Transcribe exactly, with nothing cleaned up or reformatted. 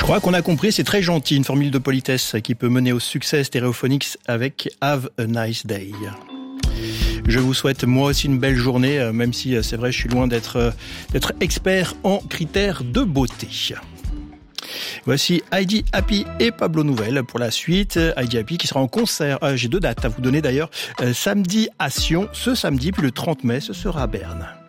crois qu'on a compris, c'est très gentil, une formule de politesse qui peut mener au succès stéréophonique avec Have a Nice Day. Je vous souhaite moi aussi une belle journée, même si c'est vrai, je suis loin d'être, d'être expert en critères de beauté. Voici Heidi Happy et Pablo Nouvelle pour la suite. Heidi Happy qui sera en concert. Euh, j'ai deux dates à vous donner d'ailleurs. Euh, samedi à Sion, ce samedi, puis le trente mai, ce sera à Berne.